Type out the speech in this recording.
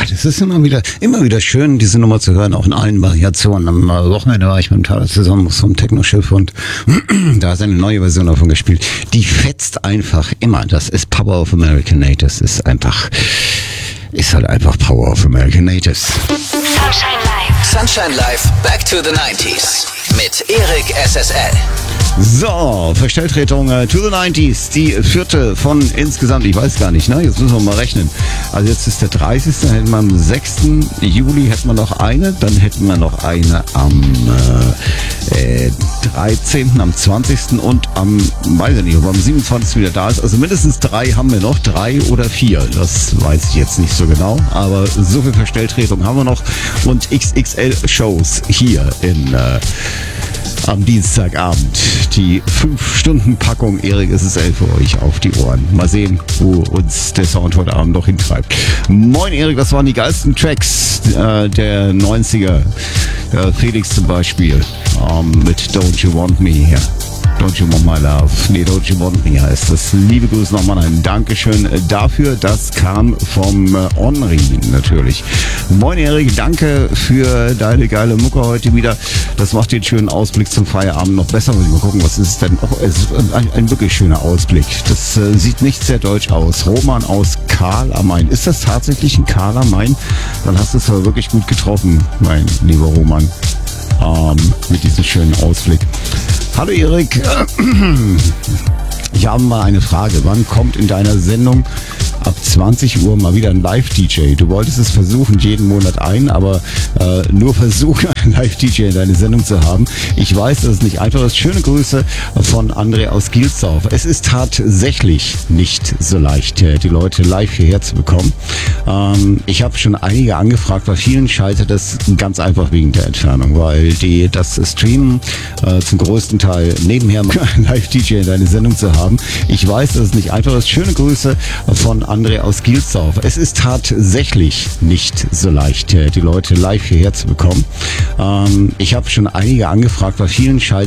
das ist immer wieder schön, diese Nummer zu hören, auch in allen Variationen. Am Wochenende war ich mit dem Taler zusammen zum Techno-Schiff und da ist eine neue Version davon gespielt. Die fetzt einfach immer. Das ist Power of American Natives. Ist halt einfach Power of American Natives. Sunshine Live. Sunshine Live, Back to the 90s. Mit Erik SSL. So, Verstelltretung to the 90s, die vierte von insgesamt, ich weiß gar nicht, ne? Jetzt müssen wir mal rechnen. Also jetzt ist der 30. Dann hätten wir am 6. Juli hätten wir noch eine, dann hätten wir noch eine am 13., am 20. und am, weiß ich nicht, ob am 27. wieder da ist. Also mindestens 3 haben wir noch, 3 oder 4, das weiß ich jetzt nicht so genau, aber so viel Verstelltretung haben wir noch und XXL-Shows hier am Dienstagabend. Die 5-Stunden-Packung Erik SSL für euch auf die Ohren. Mal sehen, wo uns der Sound heute Abend noch hintreibt. Moin Erik, das waren die geilsten Tracks der 90er. Felix zum Beispiel mit Don't You Want Me hier. Don't You Want My Love. Nee, Don't You Want Me heißt das. Liebe Grüße nochmal, ein Dankeschön dafür. Das kam vom Henri natürlich. Moin Erik, danke für deine geile Mucke heute wieder. Das macht den schönen Ausblick zum Feierabend noch besser. Muss ich mal gucken, was ist es denn? Oh, es ist ein wirklich schöner Ausblick. Das sieht nicht sehr deutsch aus. Roman aus Karl am Main. Ist das tatsächlich ein Karl am Main? Dann hast du es aber wirklich gut getroffen, mein lieber Roman. Mit diesem schönen Ausblick. Hallo Erik, ich habe mal eine Frage. Wann kommt in deiner Sendung ab 20 Uhr mal wieder ein Live-DJ? Du wolltest es versuchen, jeden Monat aber nur versuchen, einen Live-DJ in deine Sendung zu haben. Ich weiß, dass es nicht einfach ist. Schöne Grüße von André aus Gielsdorf. Es ist tatsächlich nicht so leicht, die Leute live hierher zu bekommen. Ich habe schon einige angefragt, bei vielen scheitert das ganz einfach wegen der Entfernung, weil die das Streamen zum größten Teil nebenher einen Live-DJ in deine Sendung zu haben. Ich weiß, dass es nicht einfach ist. Schöne Grüße von André aus Gielsdorf. Es ist tatsächlich nicht so leicht, die Leute live hierher zu bekommen. Ich habe schon einige angefragt, bei vielen scheitert